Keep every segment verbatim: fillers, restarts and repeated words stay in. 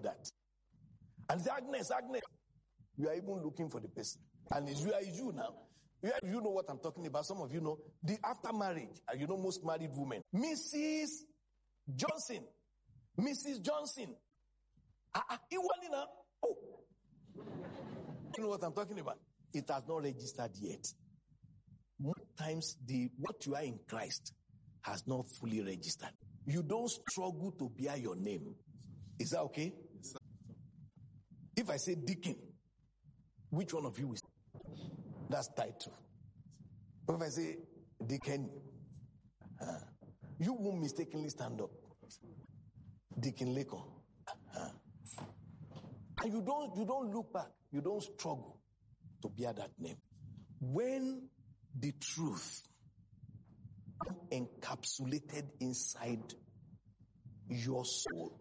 that. And say, Agnes, Agnes. You are even looking for the person. And it's you, it's you now. You, you know what I'm talking about. Some of you know. The after marriage, you know most married women. Missus Johnson. Missus Johnson. Ah, ah, now. Oh. You know what I'm talking about? It has not registered yet. Most times, the what you are in Christ has not fully registered. You don't struggle to bear your name. Is that okay? Yes, if I say deacon, which one of you is? That's title. But if I say deacon, uh, you won't mistakenly stand up. Deacon Leko. Uh, and you don't, you don't look back. You don't struggle to bear that name. When the truth encapsulated inside your soul,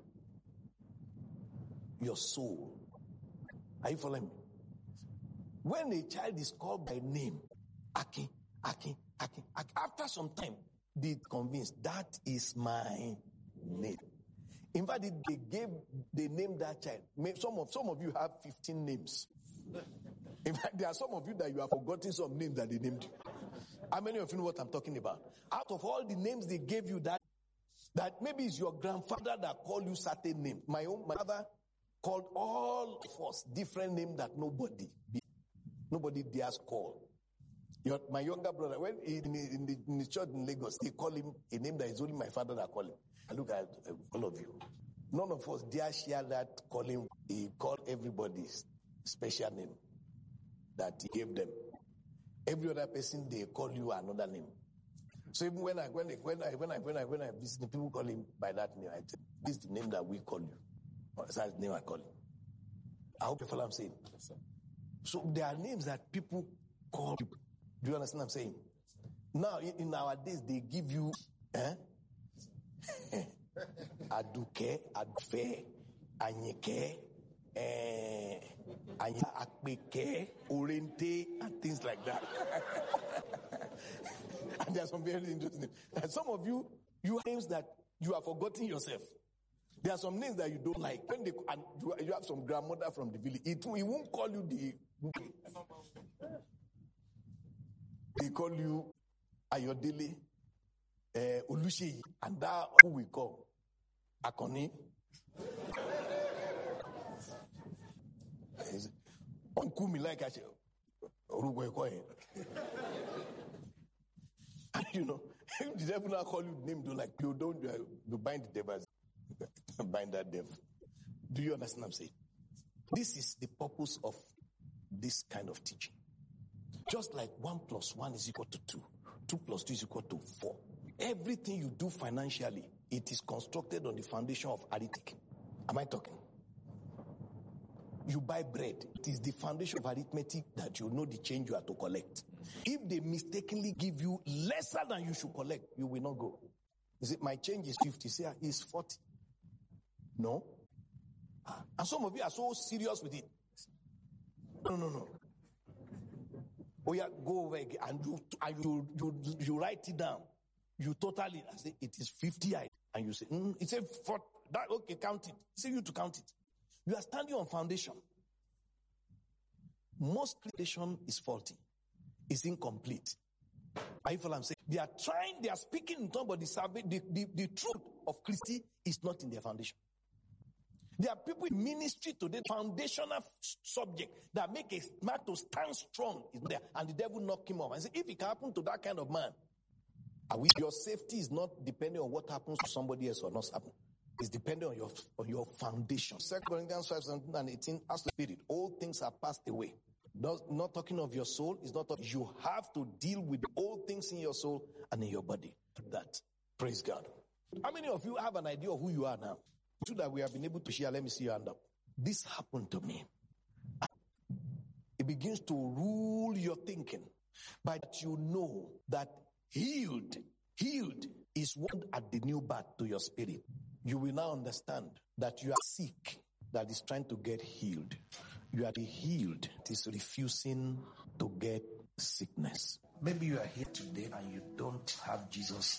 your soul. Are you following me? When a child is called by name, Aki, Aki, Aki, Aki, after some time, they convinced that is my name. In fact, they gave, they named that child. Some of, some of you have fifteen names. In fact, there are some of you that you have forgotten some names that they named you. How many of you know what I'm talking about? Out of all the names they gave you, that, that maybe it's your grandfather that called you certain names. My own, my mother called all of us different names that nobody, nobody dares call. Your, my younger brother, when he, in, in, the, in the church in Lagos, they call him a name that is only my father that call him. I look at uh, all of you. None of us dare share that calling. He called everybody's special name that he gave them. Every other person, they call you another name. So even when I when I when I when I when I when I visit, people call him by that name. I tell you, this is the name that we call you. That's the name I call him. I hope you follow what I'm saying. Yes, sir. So there are names that people call you. Do you understand what I'm saying? Now in, in our days they give you eh? Aduke, Adfe, Anyeke, eh, Anya Akpeke, Orente, and things like that. And there are some very interesting names. And some of you, you have names that you have forgotten yourself. There are some names that you don't like. When they and you, you have some grandmother from the village, it, it won't call you the. They call you Ayodele, uh, Oluseyi, and that who we call Akoni. Uncle me like I say, you know, if the devil not call you the name, don't like you don't you bind the devil, bind that devil. Do you understand what I'm saying? This is the purpose of this kind of teaching. Just like one plus one is equal to two, two plus two is equal to four. Everything you do financially, it is constructed on the foundation of arithmetic. Am I talking? You buy bread. It is the foundation of arithmetic that you know the change you have to collect. If they mistakenly give you lesser than you should collect, you will not go. You say, my change is fifty. Say, it's forty. No. And some of you are so serious with it. No, no, no. Oh yeah, go over again and you, and you, you, you write it down. You totally, I say, it is fifty. And you say, mm, it's a forty. That, okay, count it. Say you to count it. You are standing on foundation. Most foundation is faulty. It's incomplete. Are you following what I'm saying? They are trying, they are speaking in tongues, but the, the, the, the truth of Christianity is not in their foundation. There are people in ministry today, foundational subject that make a man to stand strong is there, and the devil knock him off. And say, if it can happen to that kind of man, are we, your safety is not depending on what happens to somebody else or not happen. It's dependent on your on your foundation. Second Corinthians five, seventeen and eighteen, as the Spirit, all things are passed away. Not, not talking of your soul, it's not talking, you have to deal with all things in your soul and in your body. That. Praise God. How many of you have an idea of who you are now? So that we have been able to share, let me see your hand up. This happened to me. It begins to rule your thinking. But you know that healed, healed is what at the new birth to your spirit. You will now understand that you are sick that is trying to get healed. You are the healed that is refusing to get sickness. Maybe you are here today and you don't have Jesus